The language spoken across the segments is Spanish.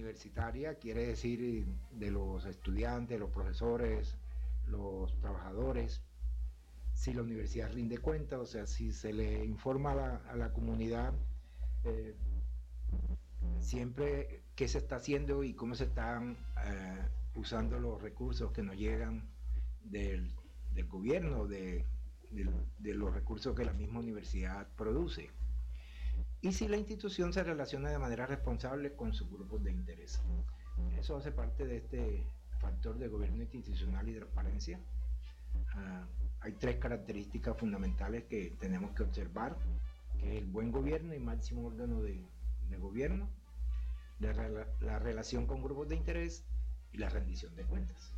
universitaria, quiere decir de los estudiantes, los profesores, los trabajadores, si la universidad rinde cuenta, o sea, si se le informa a la comunidad siempre qué se está haciendo y cómo se están usando los recursos que nos llegan del gobierno, de los recursos que la misma universidad produce. Y si la institución se relaciona de manera responsable con sus grupos de interés. Eso hace parte de este factor de gobierno institucional y transparencia. Hay tres características fundamentales que tenemos que observar, que es el buen gobierno y máximo órgano de gobierno, la relación con grupos de interés y la rendición de cuentas.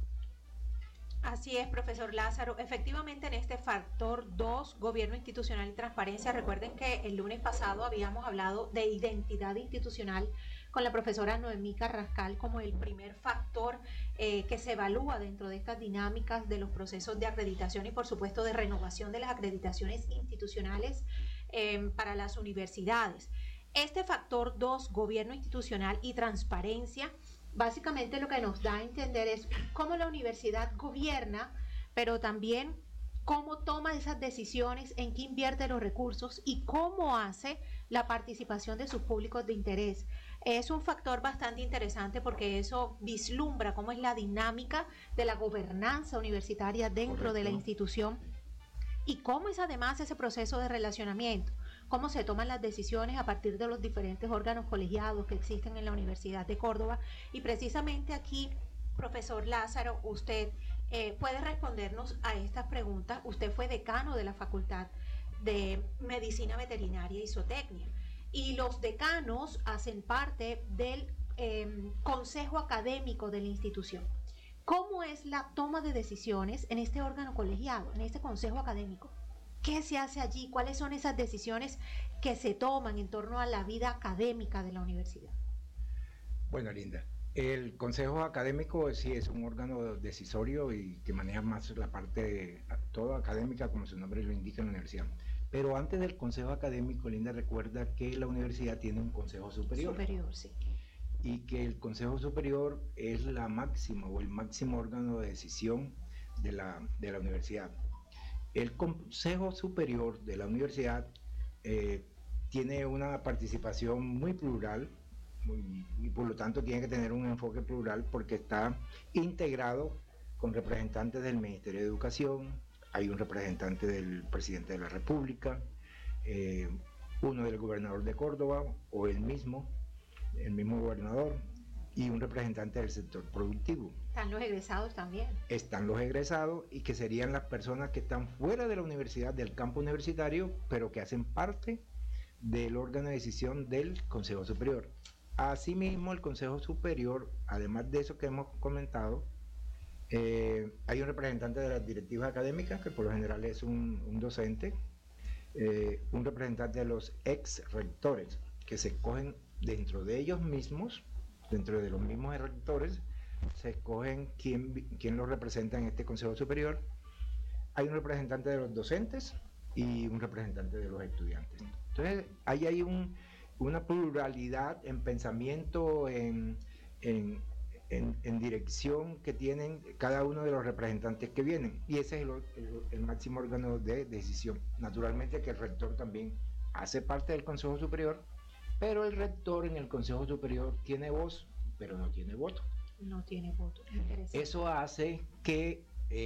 Así es, profesor Lázaro. Efectivamente, en este factor 2, gobierno institucional y transparencia, recuerden que el lunes pasado habíamos hablado de identidad institucional con la profesora Noemí Carrascal como el primer factor que se evalúa dentro de estas dinámicas de los procesos de acreditación y, por supuesto, de renovación de las acreditaciones institucionales para las universidades. Este factor 2, gobierno institucional y transparencia, básicamente lo que nos da a entender es cómo la universidad gobierna, pero también cómo toma esas decisiones, en qué invierte los recursos y cómo hace la participación de sus públicos de interés. Es un factor bastante interesante porque eso vislumbra cómo es la dinámica de la gobernanza universitaria dentro de la institución y cómo es además ese proceso de relacionamiento, cómo se toman las decisiones a partir de los diferentes órganos colegiados que existen en la Universidad de Córdoba. Y precisamente aquí, profesor Lázaro, usted puede respondernos a estas preguntas. Usted fue decano de la Facultad de Medicina Veterinaria y Zootecnia, y los decanos hacen parte del consejo académico de la institución. ¿Cómo es la toma de decisiones en este órgano colegiado, en este consejo académico? ¿Qué se hace allí? ¿Cuáles son esas decisiones que se toman en torno a la vida académica de la universidad? Bueno, Linda, el consejo académico sí es un órgano decisorio y que maneja más la parte toda académica, como su nombre lo indica en la universidad. Pero antes del consejo académico, Linda, recuerda que la universidad tiene un consejo superior. Superior, sí. Y que el Consejo Superior es la máxima o el máximo órgano de decisión de la universidad. El Consejo Superior de la universidad tiene una participación muy plural y por lo tanto tiene que tener un enfoque plural porque está integrado con representantes del Ministerio de Educación, hay un representante del presidente de la República, uno del gobernador de Córdoba o el mismo gobernador y un representante del sector productivo. Están los egresados también. Están los egresados y que serían las personas que están fuera de la universidad, del campo universitario, pero que hacen parte del órgano de decisión del Consejo Superior. Asimismo, el Consejo Superior, además de eso que hemos comentado, hay un representante de las directivas académicas, que por lo general es un docente, un representante de los ex rectores, que se escogen dentro de ellos mismos, dentro de los mismos rectores, se escogen quién los representa en este Consejo Superior. Hay un representante de los docentes y un representante de los estudiantes. Entonces, ahí hay una pluralidad en pensamiento, en dirección que tienen cada uno de los representantes que vienen. Y ese es el máximo órgano de decisión. Naturalmente que el rector también hace parte del Consejo Superior, pero el rector en el Consejo Superior tiene voz, pero no tiene voto. No tiene voto. Interesante. Eso hace que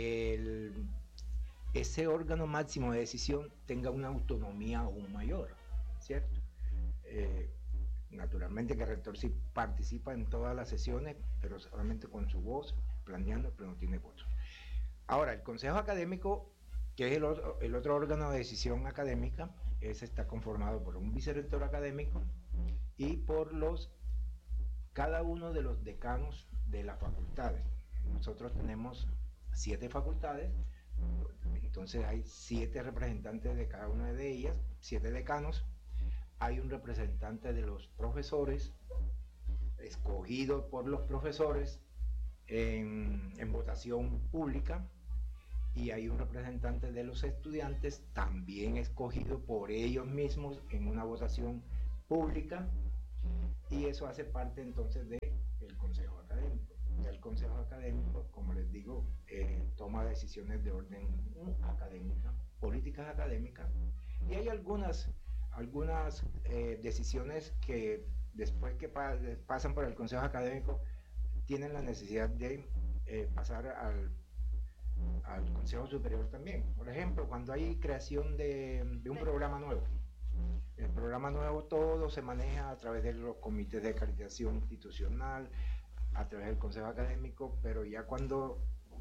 ese órgano máximo de decisión tenga una autonomía aún mayor, ¿cierto? Naturalmente que el rector sí participa en todas las sesiones, pero solamente con su voz, planeando, pero no tiene voto. Ahora, el Consejo Académico, que es el otro órgano de decisión académica, ese está conformado por un vicerrector académico y por cada uno de los decanos de las facultades. Nosotros tenemos 7 facultades, entonces hay 7 representantes de cada una de ellas, 7 decanos. Hay un representante de los profesores, escogido por los profesores en votación pública, y hay un representante de los estudiantes, también escogido por ellos mismos en una votación pública, y eso hace parte entonces del Consejo Académico. Y el Consejo Académico, como les digo, toma decisiones de orden académica, políticas académicas, y hay algunas decisiones que después que pasan por el Consejo Académico tienen la necesidad de pasar al Consejo Superior también. Por ejemplo, cuando hay creación de un programa nuevo, el programa nuevo todo se maneja a través de los comités de acreditación institucional, a través del Consejo Académico, pero ya cuando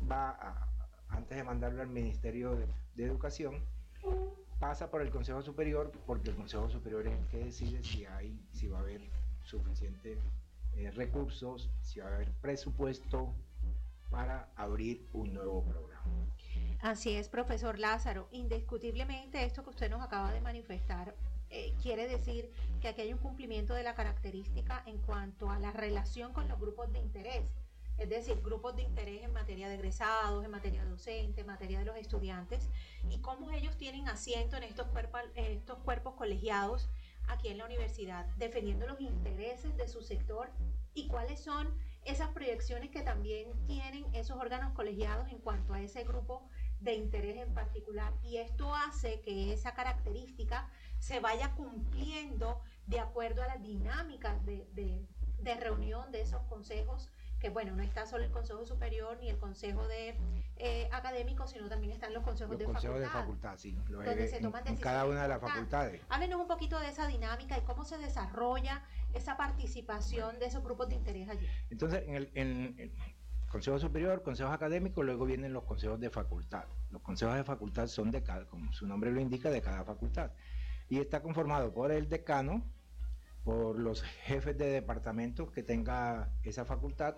antes de mandarlo al Ministerio de Educación, pasa por el Consejo Superior, porque el Consejo Superior es el que decide si va a haber suficientes recursos, si va a haber presupuesto para abrir un nuevo programa. Así es, profesor Lázaro. Indiscutiblemente esto que usted nos acaba de manifestar quiere decir que aquí hay un cumplimiento de la característica en cuanto a la relación con los grupos de interés, es decir, grupos de interés en materia de egresados, en materia docente, en materia de los estudiantes, y cómo ellos tienen asiento en estos cuerpos colegiados aquí en la universidad, defendiendo los intereses de su sector, y cuáles son esas proyecciones que también tienen esos órganos colegiados en cuanto a ese grupo de interés en particular, y esto hace que esa característica se vaya cumpliendo de acuerdo a las dinámicas de reunión de esos consejos, que bueno, no está solo el Consejo Superior ni el Consejo de Académico, sino también están los consejos de facultad, sí, donde se toman decisiones en cada una de las facultades. Háblenos un poquito de esa dinámica y cómo se desarrolla esa participación de esos grupos de interés allí. Entonces, en el Consejo Superior, consejos académicos, luego vienen los consejos de facultad. Los consejos de facultad son de cada, como su nombre lo indica, de cada facultad. Y está conformado por el decano, por los jefes de departamento que tenga esa facultad,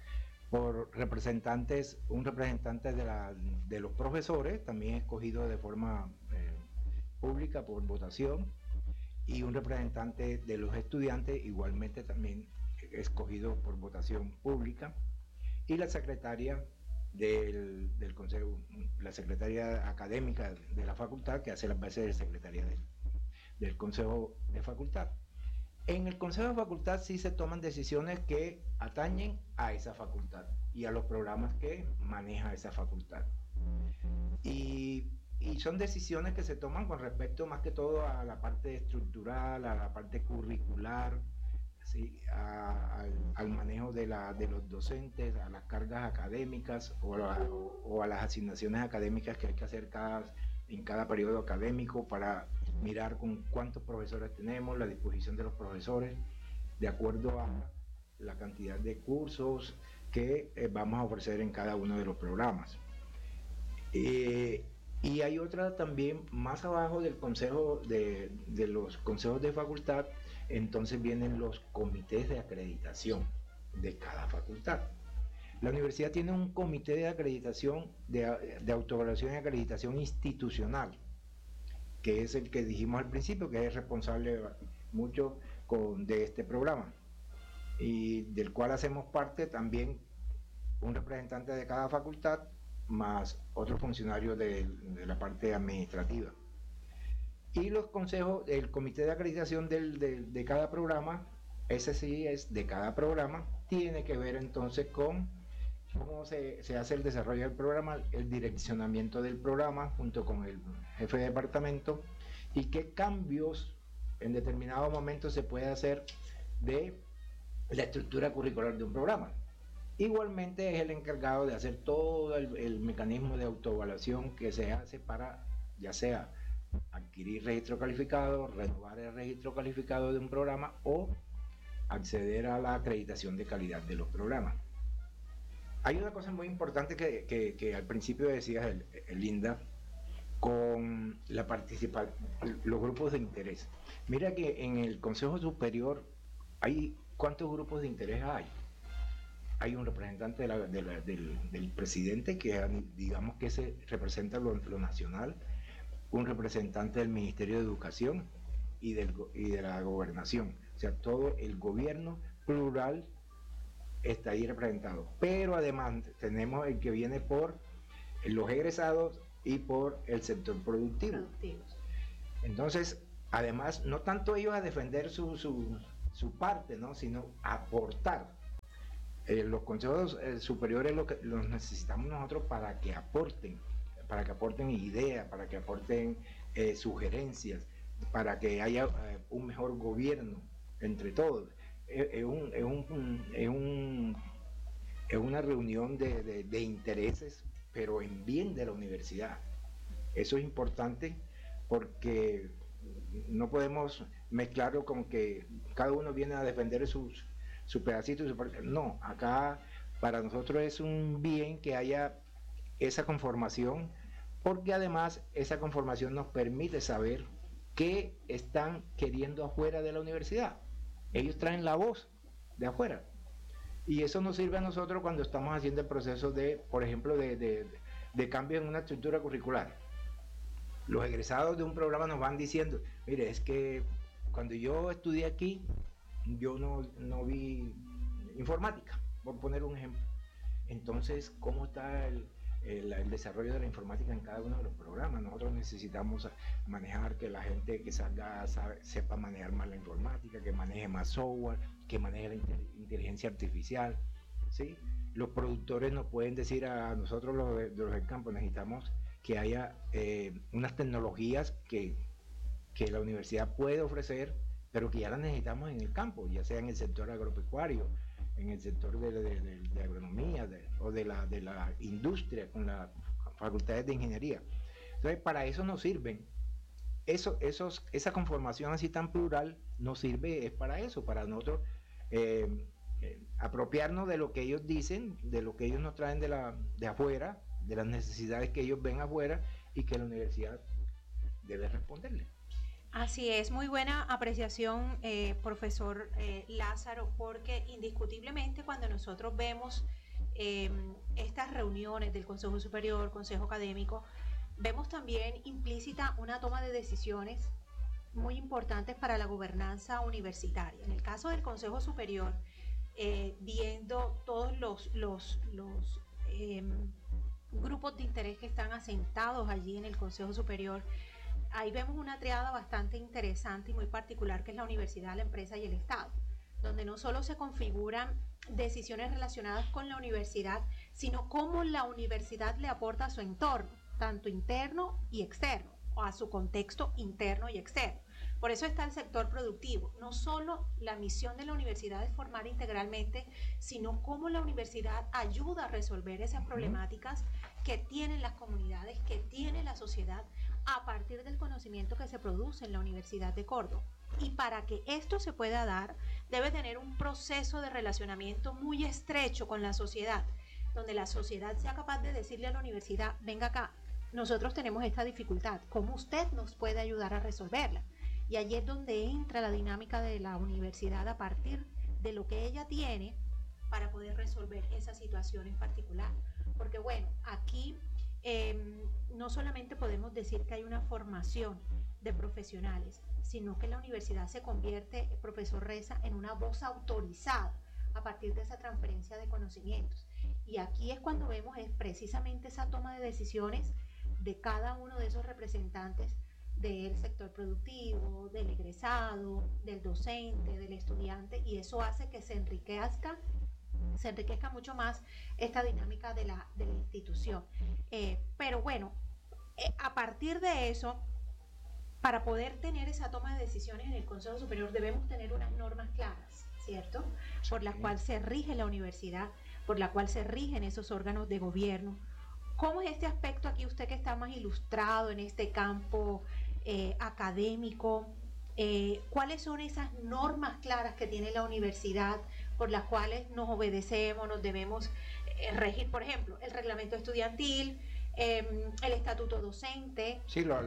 por representantes, un representante de los profesores, también escogido de forma pública por votación, y un representante de los estudiantes, igualmente también escogido por votación pública, y la secretaria del consejo, la secretaria académica de la facultad, que hace las veces de secretaria del consejo de facultad. En el consejo de facultad sí se toman decisiones que atañen a esa facultad y a los programas que maneja esa facultad. Y son decisiones que se toman con respecto más que todo a la parte estructural, a la parte curricular, ¿sí? Al manejo de los docentes, a las cargas académicas o a las asignaciones académicas que hay que hacer en cada periodo académico, para mirar con cuántos profesores tenemos, la disposición de los profesores, de acuerdo a la cantidad de cursos que vamos a ofrecer en cada uno de los programas. Y hay otra también más abajo del consejo, de los consejos de facultad, entonces vienen los comités de acreditación de cada facultad. La universidad tiene un comité de acreditación, de autoevaluación y acreditación institucional, que es el que dijimos al principio, que es responsable mucho de este programa, y del cual hacemos parte también un representante de cada facultad, más otros funcionarios de la parte administrativa. Y los consejos, el comité de acreditación de cada programa, ese sí es de cada programa, tiene que ver entonces con cómo se hace el desarrollo del programa, el direccionamiento del programa junto con el jefe de departamento, y qué cambios en determinados momentos se puede hacer de la estructura curricular de un programa. Igualmente es el encargado de hacer todo el mecanismo de autoevaluación que se hace para, ya sea adquirir registro calificado, renovar el registro calificado de un programa o acceder a la acreditación de calidad de los programas. Hay una cosa muy importante que al principio decías, Linda, con la participación, los grupos de interés. Mira que en el Consejo Superior ¿cuántos grupos de interés hay? Hay un representante del presidente, que digamos que se representa lo nacional, un representante del Ministerio de Educación y de la Gobernación. O sea, todo el gobierno plural está ahí representado. Pero además tenemos el que viene por los egresados y por el sector productivo. Entonces, además, no tanto ellos a defender sus su parte, ¿no? Sino aportar. Los consejos superiores los necesitamos nosotros para que aporten ideas, para que aporten sugerencias, para que haya un mejor gobierno entre todos. Es una reunión de intereses, pero en bien de la universidad. Eso es importante porque no podemos mezclarlo con que cada uno viene a defender su pedacito. No, acá para nosotros es un bien que haya esa conformación, porque además esa conformación nos permite saber qué están queriendo afuera de la universidad. Ellos traen la voz de afuera. Y eso nos sirve a nosotros cuando estamos haciendo el proceso de, por ejemplo, de cambio en una estructura curricular. Los egresados de un programa nos van diciendo, mire, es que cuando yo estudié aquí, yo no vi informática, por poner un ejemplo. Entonces, ¿cómo está el desarrollo de la informática en cada uno de los programas? Nosotros necesitamos manejar, que la gente que salga sepa manejar más la informática, que maneje más software, que maneje la inteligencia artificial, ¿sí? Los productores nos pueden decir a nosotros los del campo, necesitamos que haya unas tecnologías que la universidad puede ofrecer, pero que ya las necesitamos en el campo, ya sea en el sector agropecuario, en el sector de agronomía o de la industria, con las facultades de ingeniería. Entonces, para eso nos sirven. Esa conformación así tan plural nos sirve, es para eso, para nosotros apropiarnos de lo que ellos dicen, de lo que ellos nos traen de afuera, de las necesidades que ellos ven afuera, y que la universidad debe responderle. Así es, muy buena apreciación, profesor Lázaro, porque indiscutiblemente cuando nosotros vemos estas reuniones del Consejo Superior, Consejo Académico, vemos también implícita una toma de decisiones muy importantes para la gobernanza universitaria. En el caso del Consejo Superior, viendo todos los grupos de interés que están asentados allí en el Consejo Superior, ahí vemos una triada bastante interesante y muy particular, que es la universidad, la empresa y el Estado, donde no solo se configuran decisiones relacionadas con la universidad, sino cómo la universidad le aporta a su entorno, tanto interno y externo, o a su contexto interno y externo. Por eso está el sector productivo. No solo la misión de la universidad es formar integralmente, sino cómo la universidad ayuda a resolver esas problemáticas que tienen las comunidades, que tiene la sociedad, a partir del conocimiento que se produce en la Universidad de Córdoba. Y para que esto se pueda dar, debe tener un proceso de relacionamiento muy estrecho con la sociedad, donde la sociedad sea capaz de decirle a la universidad, venga acá, nosotros tenemos esta dificultad, ¿cómo usted nos puede ayudar a resolverla? Y allí es donde entra la dinámica de la universidad a partir de lo que ella tiene para poder resolver esa situación en particular. Porque bueno, aquí no solamente podemos decir que hay una formación de profesionales, sino que la universidad se convierte, profesor Reza, en una voz autorizada a partir de esa transferencia de conocimientos. Y aquí es cuando vemos precisamente esa toma de decisiones de cada uno de esos representantes del sector productivo, del egresado, del docente, del estudiante, y eso hace que se enriquezca mucho más esta dinámica de la institución. Pero bueno, a partir de eso, para poder tener esa toma de decisiones en el Consejo Superior debemos tener unas normas claras, ¿cierto? Por las cuales se rige la universidad, por la cual se rigen esos órganos de gobierno. ¿Cómo es este aspecto aquí, usted que está más ilustrado en este campo académico? ¿Cuáles son esas normas claras que tiene la universidad por las cuales nos obedecemos, nos debemos regir? Por ejemplo, el reglamento estudiantil, el estatuto docente. Sí, la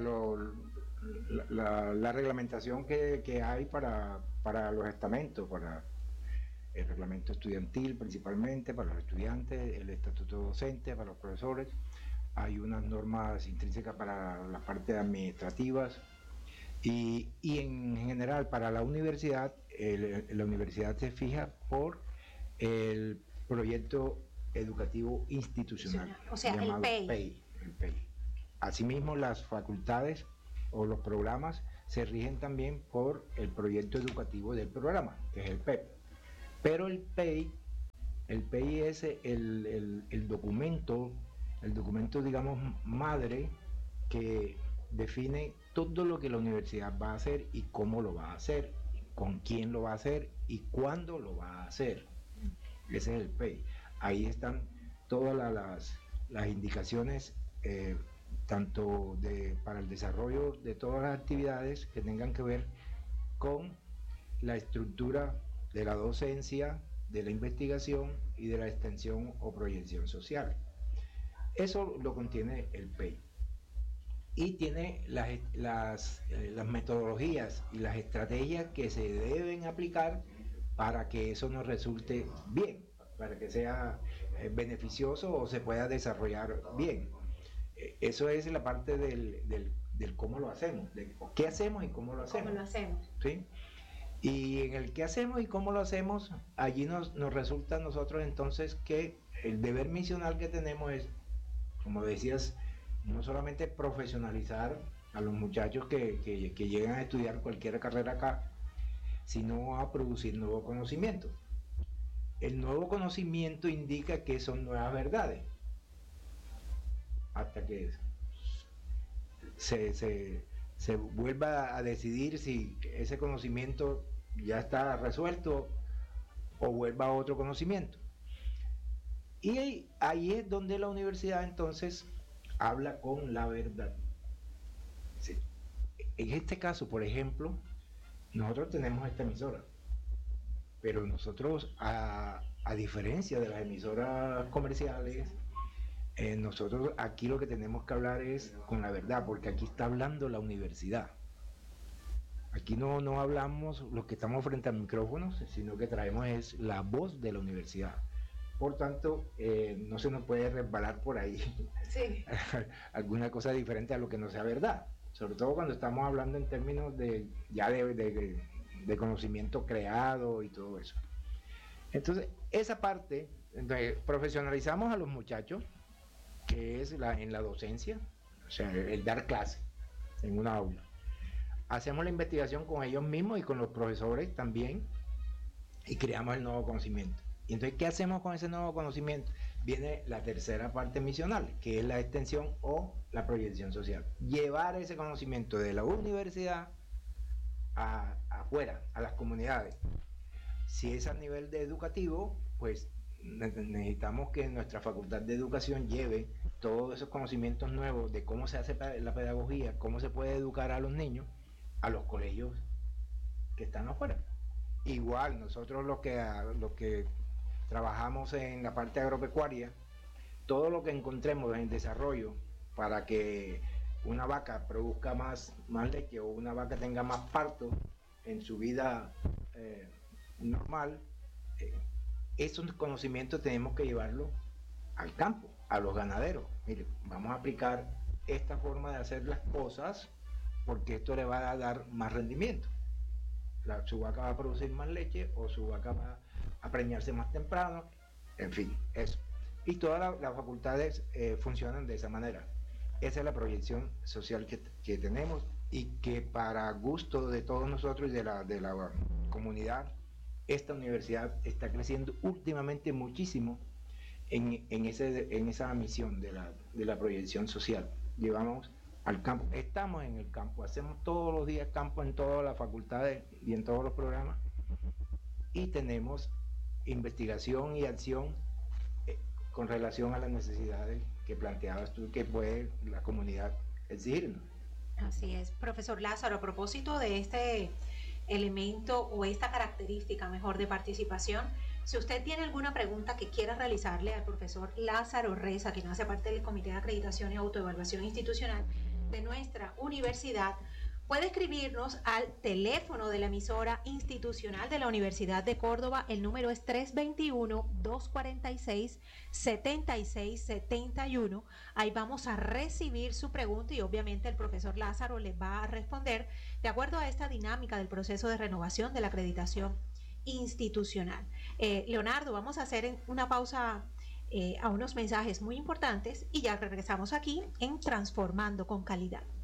reglamentación que hay para los estamentos, para el reglamento estudiantil principalmente, para los estudiantes, el estatuto docente, para los profesores. Hay unas normas intrínsecas para las partes administrativas y en general para la universidad. La universidad se fija por el proyecto educativo institucional, o sea, el PEI. Asimismo, las facultades o los programas se rigen también por el proyecto educativo del programa, que es el PEP. Pero el PEI es el documento, digamos, madre, que define todo lo que la universidad va a hacer y cómo lo va a hacer, con quién lo va a hacer y cuándo lo va a hacer. Ese es el PEI. Ahí están todas las indicaciones, tanto para el desarrollo de todas las actividades que tengan que ver con la estructura de la docencia, de la investigación y de la extensión o proyección social. Eso lo contiene el PEI. Y tiene las metodologías y las estrategias que se deben aplicar para que eso nos resulte bien, para que sea beneficioso o se pueda desarrollar bien. Eso es la parte del cómo lo hacemos, de qué hacemos y cómo lo hacemos. ¿Cómo lo hacemos? ¿Sí? Y en el qué hacemos y cómo lo hacemos, allí nos resulta a nosotros entonces que el deber misional que tenemos es, como decías, no solamente profesionalizar a los muchachos que llegan a estudiar cualquier carrera acá, sino a producir nuevo conocimiento. El nuevo conocimiento indica que son nuevas verdades, hasta que se vuelva a decidir si ese conocimiento ya está resuelto o vuelva a otro conocimiento. Y ahí es donde la universidad entonces habla con la verdad. Sí. En este caso, por ejemplo, nosotros tenemos esta emisora, pero nosotros, a diferencia de las emisoras comerciales, nosotros aquí lo que tenemos que hablar es con la verdad, porque aquí está hablando la universidad. Aquí no hablamos los que estamos frente al micrófono, sino que traemos es la voz de la universidad. Por tanto, no se nos puede resbalar por ahí sí. alguna cosa diferente a lo que no sea verdad, sobre todo cuando estamos hablando en términos de conocimiento creado y todo eso. Entonces, esa parte, entonces, profesionalizamos a los muchachos, que es en la docencia, o sea, el dar clase en una aula. Hacemos la investigación con ellos mismos y con los profesores también, y creamos el nuevo conocimiento. Y entonces, ¿qué hacemos con ese nuevo conocimiento? Viene la tercera parte misional, que es la extensión o la proyección social. Llevar ese conocimiento de la universidad afuera, a las comunidades. Si es a nivel de educativo, pues necesitamos que nuestra facultad de educación lleve todos esos conocimientos nuevos de cómo se hace la pedagogía, cómo se puede educar a los niños, a los colegios que están afuera. Igual, nosotros los que trabajamos en la parte agropecuaria, todo lo que encontremos en desarrollo para que una vaca produzca más leche o una vaca tenga más parto en su vida normal, esos conocimientos tenemos que llevarlos al campo, a los ganaderos. Mire, vamos a aplicar esta forma de hacer las cosas porque esto le va a dar más rendimiento. Su vaca va a producir más leche o su vaca va a preñarse más temprano, en fin, eso. Y todas las facultades funcionan de esa manera. Esa es la proyección social que tenemos y que para gusto de todos nosotros y de la comunidad, esta universidad está creciendo últimamente muchísimo en esa misión de la proyección social. Llevamos al campo, estamos en el campo, hacemos todos los días campo en todas las facultades y en todos los programas, y tenemos investigación y acción con relación a las necesidades que planteabas tú, que puede la comunidad exigirnos. Así es, profesor Lázaro, a propósito de este elemento o esta característica mejor de participación, si usted tiene alguna pregunta que quiera realizarle al profesor Lázaro Reza, quien hace parte del Comité de Acreditación y Autoevaluación Institucional de nuestra universidad, puede escribirnos al teléfono de la emisora institucional de la Universidad de Córdoba. El número es 321-246-7671. Ahí vamos a recibir su pregunta y obviamente el profesor Lázaro les va a responder de acuerdo a esta dinámica del proceso de renovación de la acreditación institucional. Leonardo, vamos a hacer una pausa a unos mensajes muy importantes y ya regresamos aquí en Transformando con Calidad.